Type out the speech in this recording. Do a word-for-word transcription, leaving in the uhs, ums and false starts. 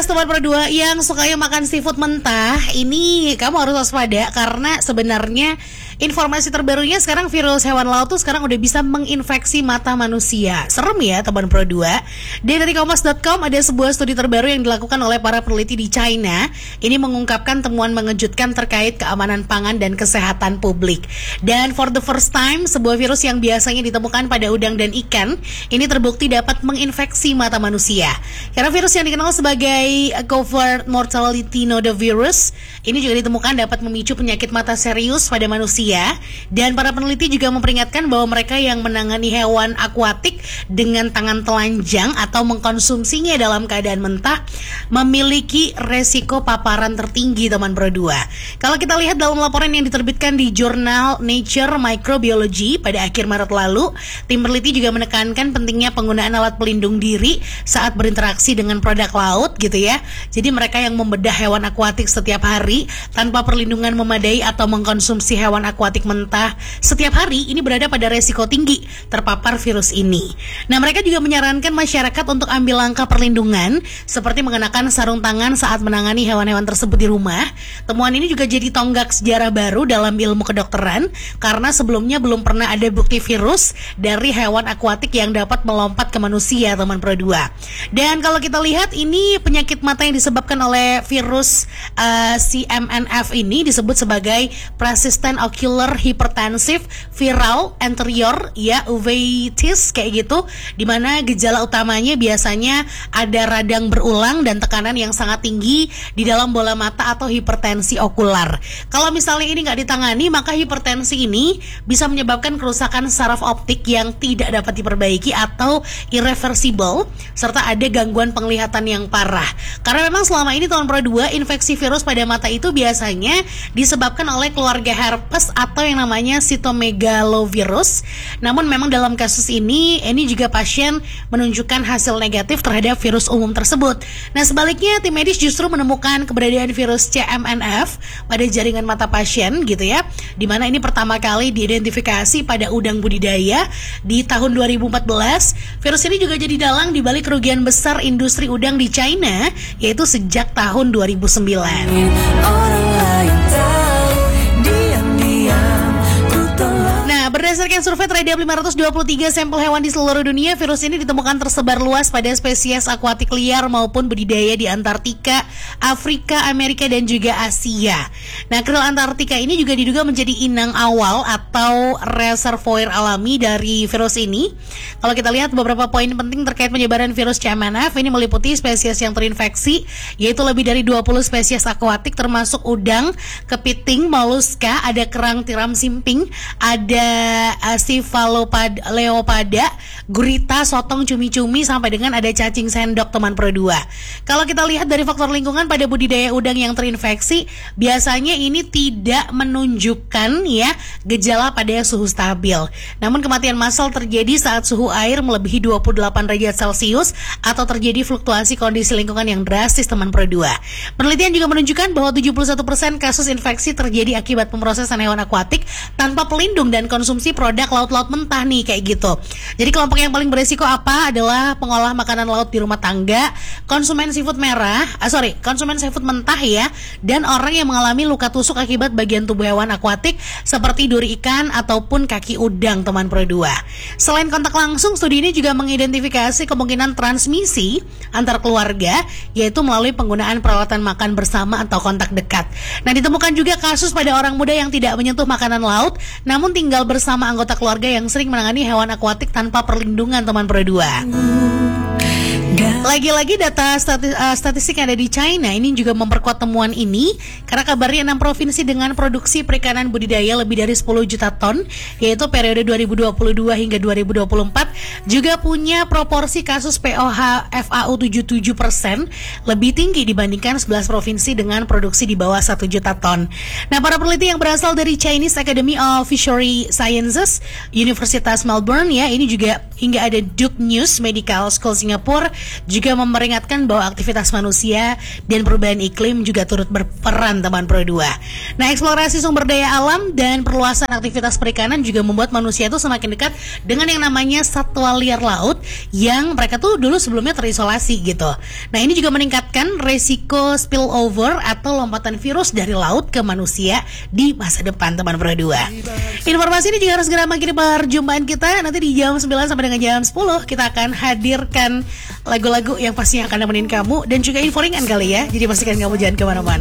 teman berdua yang sukanya makan seafood mentah, ini kamu harus waspada karena sebenarnya informasi terbarunya sekarang virus hewan laut tuh sekarang udah bisa menginfeksi mata manusia. Serem ya teman berdua. Dan dari kompas dot com ada sebuah studi terbaru yang dilakukan oleh para peneliti di China. Ini mengungkapkan temuan mengejutkan terkait keamanan pangan dan kesehatan publik. Dan for the first time, sebuah virus yang biasanya ditemukan pada udang dan ikan ini terbukti dapat menginfeksi mata manusia. Karena virus yang dikenal sebagai covert mortality nodovirus ini juga ditemukan dapat memicu penyakit mata serius pada manusia. Dan para peneliti juga memperingatkan bahwa mereka yang menangani hewan akuatik dengan tangan telanjang atau mengkonsumsinya dalam keadaan mentah memiliki resiko paparan tertinggi teman berdua. Kalau kita lihat dalam laporan yang diterbitkan di jurnal Nature Microbiology pada akhir Maret lalu, tim peneliti juga menekankan pentingnya penggunaan alat pelindung diri saat berinteraksi dengan produk laut gitu ya. Jadi mereka yang membedah hewan akuatik setiap hari tanpa perlindungan memadai atau mengkonsumsi hewan akuatik mentah setiap hari ini berada pada resiko tinggi terpapar virus ini. Nah, mereka juga menyarankan masyarakat untuk ambil langkah perlindungan seperti mengenakan sarung tangan saat menangani hewan-hewan tersebut di rumah. Temuan ini juga jadi tonggak sejarah baru dalam ilmu kedokteran karena sebelumnya belum pernah ada bukti virus dari hewan akuatik yang dapat melompat ke manusia teman berdua. Dan kalau kita lihat ini penyakit mata yang disebabkan oleh virus uh, C M N F ini disebut sebagai persistent ocular hypertensive viral anterior ya uveitis kayak gitu, dimana gejala utamanya biasanya ada radang berulang dan tekanan yang sangat tinggi di dalam bola mata atau hipertensi okular. Kalau misalnya ini nggak ditangani, maka hipertensi ini bisa menyebabkan kerusakan saraf optik yang tidak dapat diperbaiki atau irreversible, serta ada gangguan penglihatan yang parah. Karena memang selama ini tahun dua infeksi virus pada mata itu biasanya disebabkan oleh keluarga herpes atau yang namanya cytomegalovirus. Namun memang dalam kasus ini, ini juga pasien menunjukkan hasil negatif terhadap virus umum tersebut. Nah sebaliknya, tim medis justru menemukan keberadaan virus C M N F pada jaringan mata pasien gitu ya, dimana ini pertama kali diidentifikasi pada udang budidaya di tahun dua ribu empat belas. Virus ini juga jadi dalang di balik kerugian besar industri udang di China, yaitu sejak tahun dua ribu sembilan. Orang lain tahu, diam-diam ku tolong. Nah, berdasarkan survei terhadap lima ratus dua puluh tiga sampel hewan di seluruh dunia, virus ini ditemukan tersebar luas pada spesies akuatik liar maupun budidaya di Antartika, Afrika, Amerika, dan juga Asia. Nah, krill Antartika ini juga diduga menjadi inang awal atau reservoir alami dari virus ini. Kalau kita lihat beberapa poin penting terkait penyebaran virus C M N F ini meliputi spesies yang terinfeksi, yaitu lebih dari dua puluh spesies akuatik termasuk udang, kepiting, moluska, ada kerang tiram simping, ada uh, cephaloleopada, gurita, sotong, cumi-cumi, sampai dengan ada cacing sendok teman Pro dua. Kalau kita lihat dari faktor lingkungan pada budidaya udang yang terinfeksi, biasanya ini tidak menunjukkan ya gejala pada suhu stabil. Namun kematian massal terjadi saat suhu air melebihi dua puluh delapan derajat Celcius atau terjadi fluktuasi kondisi lingkungan yang drastis teman Pro dua. Penelitian juga menunjukkan bahwa tujuh puluh satu persen kasus infeksi terjadi akibat pemrosesan hewan akuatik tanpa pelindung dan konsumsi produk laut-laut mentah nih kayak gitu. Jadi kelompok yang paling beresiko apa adalah pengolah makanan laut di rumah tangga, konsumen seafood merah, ah, sorry, konsumen seafood mentah ya, dan orang yang mengalami luka tusuk akibat bagian tubuh hewan akuatik seperti duri ikan ataupun kaki udang teman Pro dua. Selain kontak langsung, studi ini juga mengidentifikasi kemungkinan transmisi antar keluarga, yaitu melalui penggunaan peralatan makan bersama atau kontak dekat. Nah, ditemukan juga kasus pada orang muda yang tidak menyentuh makanan laut, namun tinggal bersama anggota keluarga yang sering menangani hewan akuatik tanpa perlindungan teman Pro dua. Lagi-lagi data stati- uh, statistik yang ada di China ini juga memperkuat temuan ini karena kabarnya enam provinsi dengan produksi perikanan budidaya lebih dari sepuluh juta ton, yaitu periode dua ribu dua puluh dua hingga dua ribu dua puluh empat, juga punya proporsi kasus P O H F A U tujuh puluh tujuh persen lebih tinggi dibandingkan sebelas provinsi dengan produksi di bawah satu juta ton. Nah, para peneliti yang berasal dari Chinese Academy of Fishery Sciences, Universitas Melbourne ya, ini juga hingga ada Duke News Medical School Singapura, juga memperingatkan bahwa aktivitas manusia dan perubahan iklim juga turut berperan teman Pro dua. Nah, eksplorasi sumber daya alam dan perluasan aktivitas perikanan juga membuat manusia itu semakin dekat dengan yang namanya satwa liar laut yang mereka tuh dulu sebelumnya terisolasi gitu. Nah, ini juga meningkatkan resiko spillover atau lompatan virus dari laut ke manusia di masa depan teman Pro dua. Informasi ini juga harus segera mengakhiri perjumpaan kita. Nanti di jam sembilan sampai dengan jam sepuluh kita akan hadirkan lagu-lagu yang pastinya akan nemenin kamu dan juga info ringan kali ya. Jadi pastikan kamu jangan kemana-mana.